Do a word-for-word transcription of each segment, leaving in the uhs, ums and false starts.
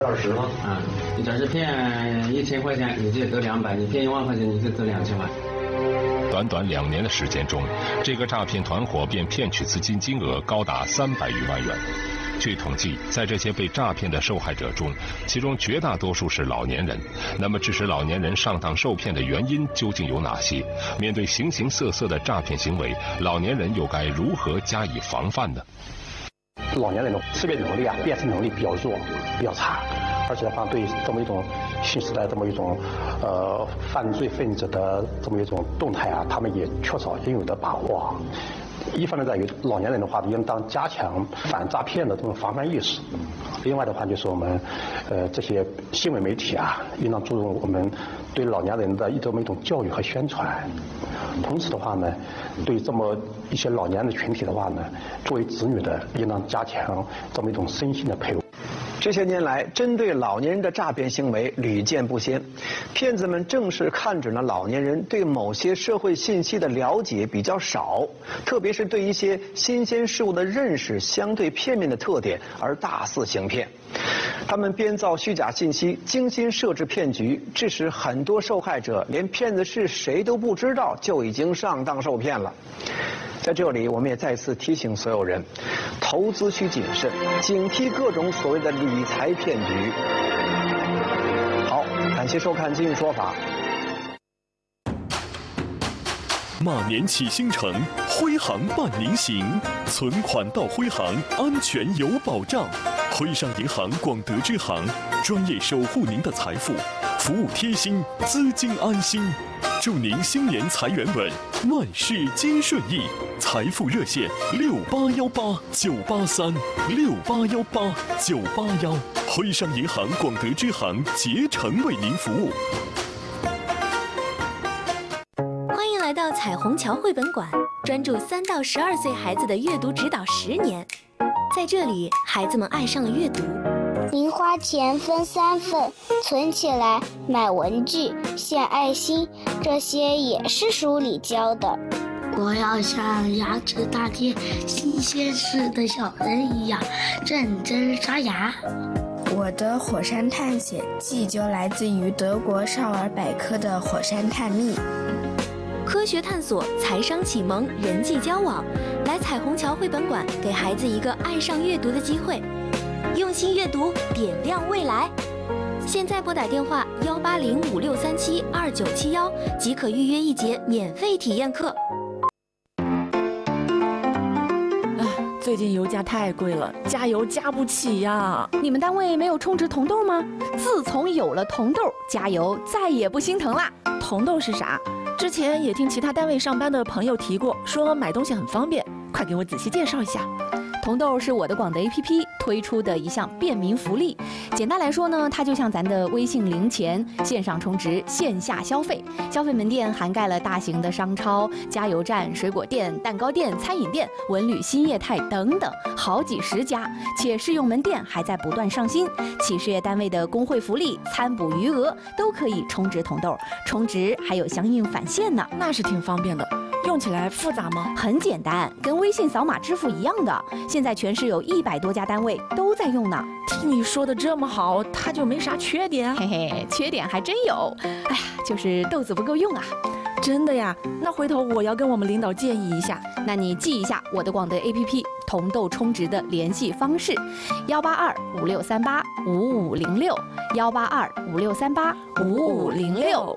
二十吗？ 啊，你这是骗一千块钱，你就得两百；你骗一万块钱，你就得两千万。 短短两年的时间中，这个诈骗团伙便骗取资金金额高达三百余万元。据统计，在这些被诈骗的受害者中，其中绝大多数是老年人。那么，致使老年人上当受骗的原因究竟有哪些？面对形形色色的诈骗行为，老年人又该如何加以防范呢？ 老年人的识别能力啊、辨识能力比较弱、比较差，而且的话，对这么一种新时代这么一种呃犯罪分子的这么一种动态啊，他们也缺少应有的把握。一方面在于老年人的话，应当加强反诈骗的这种防范意识；另外的话，就是我们呃这些新闻媒体啊，应当注重我们对老年人的一这么一种教育和宣传。同时的话呢，对这么一些老年人的群体的话呢，作为子女的，应当加强这么一种身心的培养。 这些年来，针对老年人的诈骗行为屡见不鲜，骗子们正是看准了老年人对某些社会信息的了解比较少，特别是对一些新鲜事物的认识相对片面的特点而大肆行骗。他们编造虚假信息，精心设置骗局，致使很多受害者连骗子是谁都不知道，就已经上当受骗了。在这里，我们也再次提醒所有人，投资需谨慎，警惕各种所谓的理财骗局。好，感谢收看《今日说法》。 马年启星城，徽行伴您行，存款到徽行，安全有保障。徽商银行广德支行，专业守护您的财富，服务贴心，资金安心。祝您新年财源稳，万事皆顺意。财富热线六八幺八九八三六八幺八九八幺，徽商银行广德支行竭诚为您服务。 欢迎来到彩虹桥绘本馆，专注三到十二岁孩子的阅读指导十年。在这里，孩子们爱上了阅读。 零花钱分三份，存起来买文具、献爱心，这些也是书里教的。 我要像牙齿大街新鲜事的小人一样认真刷牙。 我的火山探险记就来自于德国少儿百科的火山探秘。 科学探索、财商启蒙、人际交往，来彩虹桥绘本馆，给孩子一个爱上阅读的机会。用心阅读，点亮未来。现在拨打电话幺八零五六三七二九七幺，即可预约一节免费体验课。 最近油价太贵了，加油加不起呀！ 你们单位没有充值铜豆吗？自从有了铜豆，加油再也不心疼啦。 铜豆是啥？之前也听其他单位上班的朋友提过，说买东西很方便，快给我仔细介绍一下。 铜豆是我的广德 A P P 推出的一项便民福利。简单来说呢，它就像咱的微信零钱，线上充值，线下消费。消费门店涵盖了大型的商超、加油站、水果店、蛋糕店、餐饮店、文旅新业态等等，好几十家。且试用门店还在不断上新，企事业单位的工会福利、餐补余额都可以充值铜豆，充值还有相应返现呢。 那是挺方便的。用起来复杂吗？ 很简单，跟微信扫码支付一样的。现在全市有一百多家单位都在用呢。 听你说的这么好，它就没啥缺点？ 嘿嘿，缺点还真有。哎呀，就是豆子不够用啊。 真的呀？那回头我要跟我们领导建议一下。 那你记一下我的广德 A P P 铜豆充值的联系方式：幺八二五六三八五五零六，幺八二五六三八五五零六。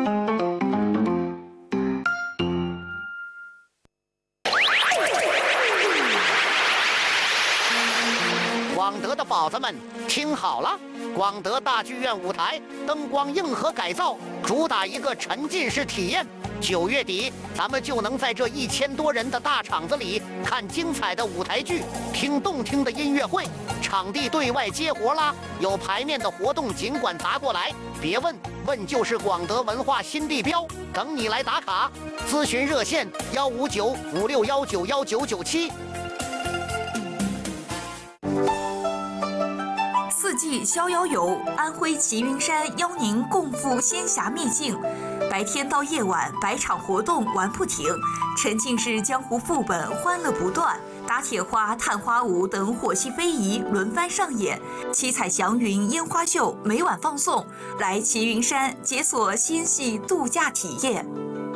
广德的宝子们，听好了！广德大剧院舞台灯光硬核改造，主打一个沉浸式体验。九月底，咱们就能在这一千多人的大场子里看精彩的舞台剧，听动听的音乐会。场地对外接活啦，有排面的活动尽管砸过来，别问，问就是广德文化新地标，等你来打卡。咨询热线：幺五九五六幺九幺九九七。 四四季逍遥游，安徽齐云山邀您共赴仙侠秘境。白天到夜晚，百场活动玩不停，沉浸式江湖副本欢乐不断，打铁花、探花舞等火系非遗轮番上演，七彩祥云烟花秀每晚放送。来齐云山解锁仙系度假体验。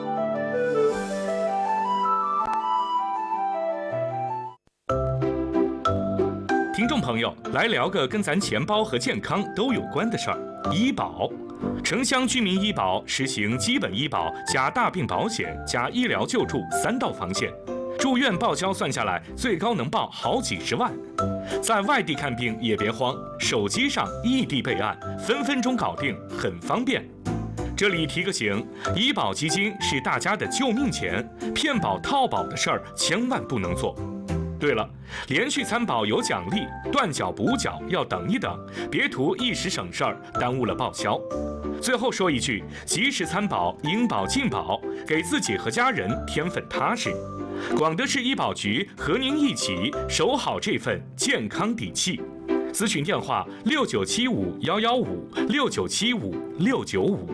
听众朋友，来聊个跟咱钱包和健康都有关的事儿——医保。城乡居民医保实行基本医保加大病保险加医疗救助三道防线，住院报销算下来，最高能报好几十万。在外地看病也别慌，手机上异地备案，分分钟搞定，很方便。这里提个醒，医保基金是大家的救命钱，骗保套保的事儿千万不能做。对了，连续参保有奖励，断缴补缴要等一等，别图一时省事儿，耽误了报销。最后说一句，及时参保，应保尽保，给自己和家人添份踏实。广德市医保局和您一起守好这份健康底气。咨询电话：六九七五幺幺五六九七五六九五。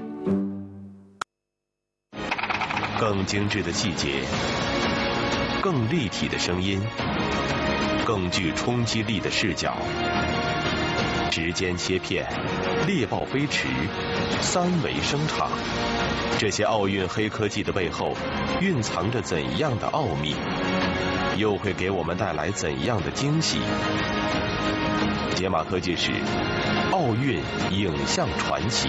更精致的细节，更立体的声音，更具冲击力的视角，时间切片，猎豹飞驰，三维声场，这些奥运黑科技的背后，蕴藏着怎样的奥秘？又会给我们带来怎样的惊喜？解码科技史，奥运影像传奇。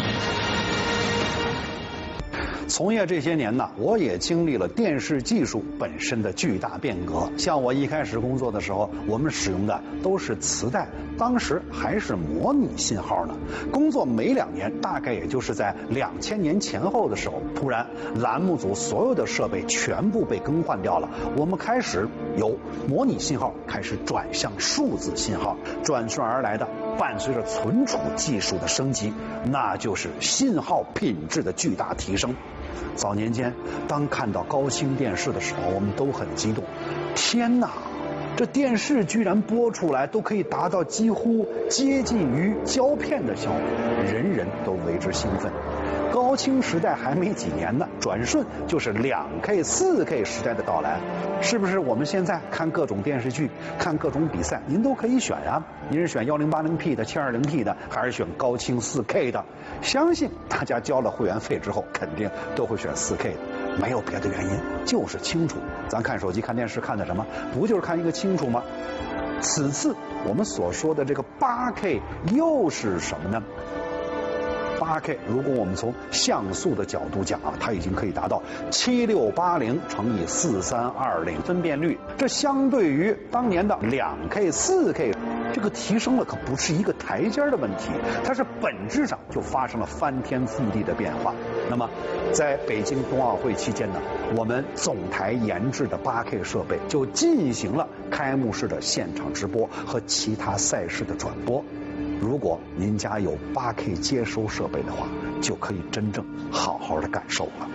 从业这些年呢，我也经历了电视技术本身的巨大变革。像我一开始工作的时候，我们使用的都是磁带，当时还是模拟信号呢。工作没两年，大概也就是在两千年前后的时候，突然栏目组所有的设备全部被更换掉了。我们开始由模拟信号开始转向数字信号，转瞬而来的伴随着存储技术的升级，那就是信号品质的巨大提升。早年间，当看到高清电视的时候，我们都很激动。天哪，这电视居然播出来都可以达到几乎接近于胶片的效果，人人都为之兴奋。高清时代还没几年呢，转瞬就是 两 K、四 K 时代的到来。是不是我们现在看各种电视剧、看各种比赛，您都可以选呀？您是选 一零八零 P 的、七二零 P 的，还是选高清 四 K 的？相信大家交了会员费之后，肯定都会选 四 K 的，没有别的原因，就是清楚。咱看手机、看电视看的什么？不就是看一个清楚吗？此次我们所说的这个 八 K 又是什么呢？八 K， 如果我们从像素的角度讲啊，它已经可以达到七六八零乘以四三二零分辨率，这相对于当年的 两 K、四 K， 这个提升了可不是一个台阶的问题，它是本质上就发生了翻天覆地的变化。那么，在北京冬奥会期间呢，我们总台研制的 八 K 设备就进行了开幕式的现场直播和其他赛事的转播。如果您家有 八 K 接收设备的话，就可以真正好好的感受了。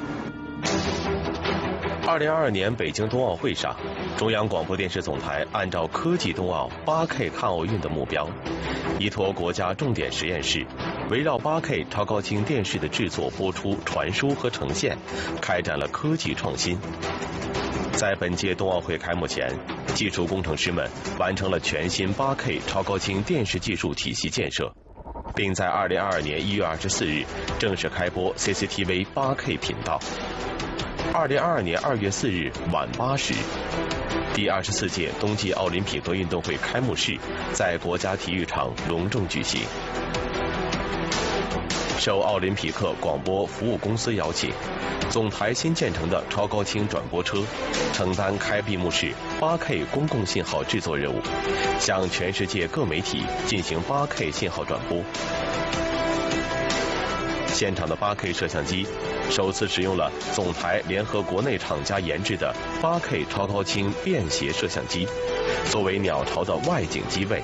二零二二年北京冬奥会上，中央广播电视总台按照科技冬奥 八 K 看奥运的目标，依托国家重点实验室，围绕 八 K 超高清电视的制作、播出、传输和呈现，开展了科技创新。在本届冬奥会开幕前，技术工程师们完成了全新 八 K 超高清电视技术体系建设，并在二零二二年一月二十四日正式开播 C C T V 八 K 频道。二零二二年二月四日晚八时，第二十四届冬季奥林匹克运动会开幕式在国家体育场隆重举行。受奥林匹克广播服务公司邀请，总台新建成的超高清转播车承担开闭幕式 八 K 公共信号制作任务，向全世界各媒体进行 八 K 信号转播。现场的 八 K 摄像机首次使用了总台联合国内厂家研制的 八 K 超高清便携摄像机，作为鸟巢的外景机位。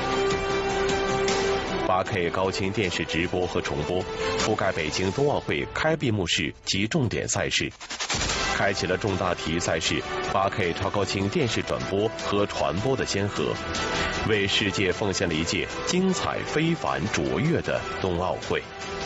八 K 高清电视直播和重播，覆盖北京冬奥会开闭幕式及重点赛事， 开启了重大体育赛事 八K 超高清电视转播和传播的先河，为世界奉献了一届精彩非凡卓越的冬奥会。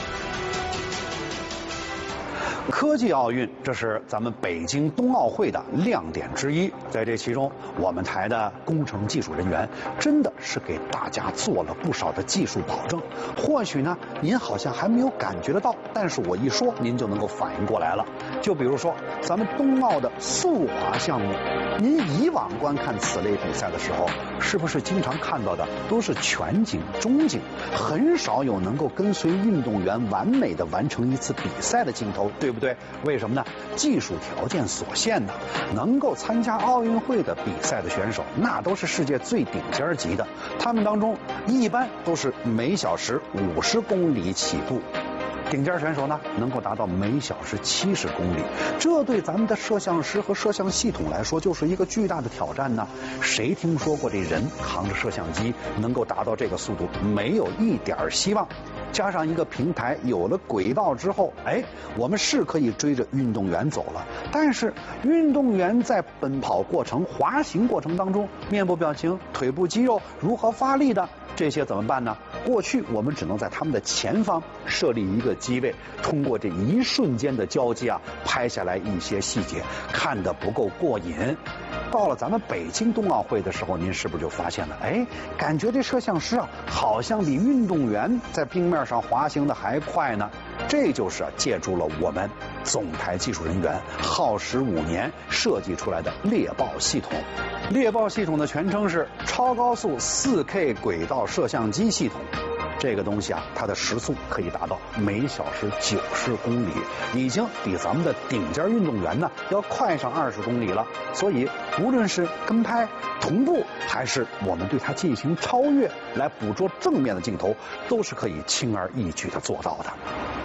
科技奥运，这是咱们北京冬奥会的亮点之一。在这其中，我们台的工程技术人员真的是给大家做了不少的技术保证。或许呢，您好像还没有感觉得到，但是我一说，您就能够反应过来了。就比如说，咱们冬奥的速滑项目，您以往观看此类比赛的时候，是不是经常看到的都是全景、中景，很少有能够跟随运动员完美的完成一次比赛的镜头，对不对？为什么呢？技术条件所限呢，能够参加奥运会的比赛的选手，那都是世界最顶尖级的。他们当中一般都是每小时五十公里起步。顶尖选手呢，能够达到每小时七十公里，这对咱们的摄像师和摄像系统来说，就是一个巨大的挑战呢。谁听说过这人扛着摄像机能够达到这个速度？没有一点希望。加上一个平台，有了轨道之后，哎，我们是可以追着运动员走了。但是运动员在奔跑过程、滑行过程当中，面部表情、腿部肌肉如何发力的，这些怎么办呢？过去我们只能在他们的前方设立一个机位，通过这一瞬间的交接啊，拍下来一些细节，看得不够过瘾。到了咱们北京冬奥会的时候，您是不是就发现了？哎，感觉这摄像师啊，好像比运动员在冰面上滑行的还快呢。这就是啊，借助了我们总台技术人员耗时五年设计出来的猎豹系统。猎豹系统的全称是超高速 四K 轨道摄像机系统。这个东西啊，它的时速可以达到每小时九十公里，已经比咱们的顶尖运动员呢要快上二十公里了。所以，无论是跟拍、同步，还是我们对它进行超越，来捕捉正面的镜头，都是可以轻而易举的做到的。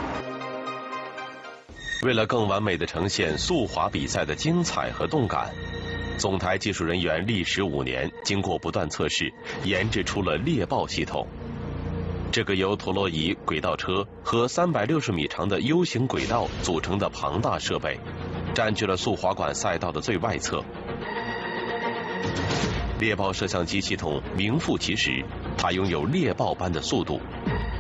为了更完美的呈现速滑比赛的精彩和动感，总台技术人员历时五年，经过不断测试，研制出了猎豹系统。这个由陀螺仪、轨道车和三百六十米长的 U 型轨道组成的庞大设备，占据了速滑馆赛道的最外侧。猎豹摄像机系统名副其实，它拥有猎豹般的速度。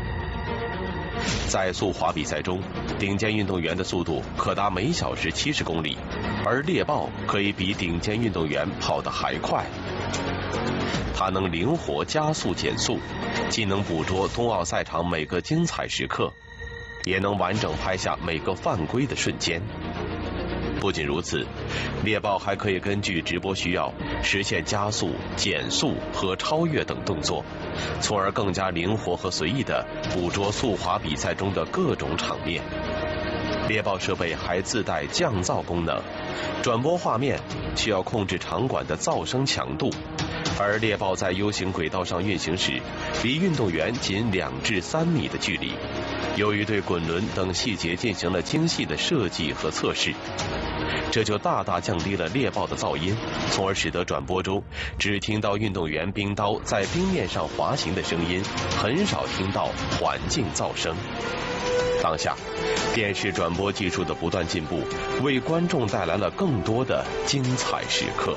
在速滑比赛中，顶尖运动员的速度可达每小时七十公里，而猎豹可以比顶尖运动员跑得还快。它能灵活加速减速，既能捕捉冬奥赛场每个精彩时刻，也能完整拍下每个犯规的瞬间。不仅如此，猎豹还可以根据直播需要实现加速、减速和超越等动作，从而更加灵活和随意地捕捉速滑比赛中的各种场面。猎豹设备还自带降噪功能，转播画面需要控制场馆的噪声强度，而猎豹在 U 型轨道上运行时，离运动员仅两至三米的距离。由于对滚轮等细节进行了精细的设计和测试，这就大大降低了猎豹的噪音，从而使得转播中只听到运动员冰刀在冰面上滑行的声音，很少听到环境噪声。当下，电视转播技术的不断进步，为观众带来了更多的精彩时刻。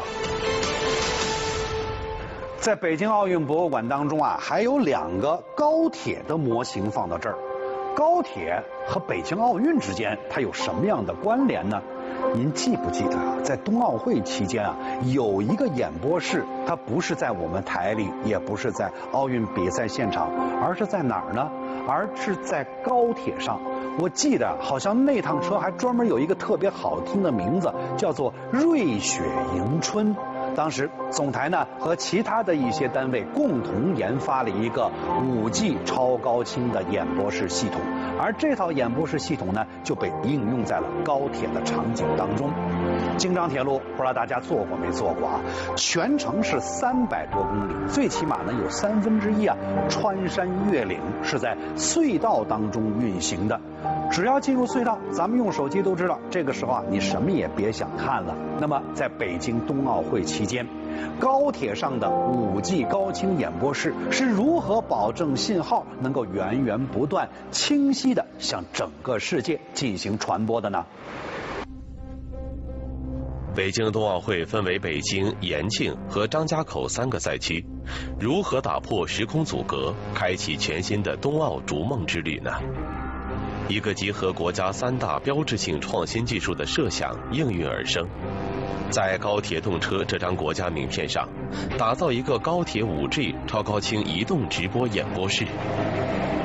在北京奥运博物馆当中啊，还有两个高铁的模型放到这儿。高铁和北京奥运之间，它有什么样的关联呢？您记不记得啊，在冬奥会期间啊，有一个演播室，它不是在我们台里，也不是在奥运比赛现场，而是在哪儿呢？而是在高铁上。我记得好像那趟车还专门有一个特别好听的名字，叫做瑞雪迎春。当时总台呢和其他的一些单位共同研发了一个五 G 超高清的演播室系统，而这套演播室系统呢就被应用在了高铁的场景当中。京张铁路不知道大家坐过没坐过啊？全程是三百多公里，最起码呢有三分之一啊穿山越岭，是在隧道当中运行的。只要进入隧道，咱们用手机都知道，这个时候啊，你什么也别想看了。那么，在北京冬奥会期间，高铁上的五 G 高清演播室是如何保证信号能够源源不断、清晰地向整个世界进行传播的呢？ 北京冬奥会分为北京、延庆和张家口三个赛区，如何打破时空阻隔，开启全新的冬奥逐梦之旅呢？一个集合国家三大标志性创新技术的设想应运而生，在高铁动车这张国家名片上，打造一个高铁 五 G 超高清移动直播演播室。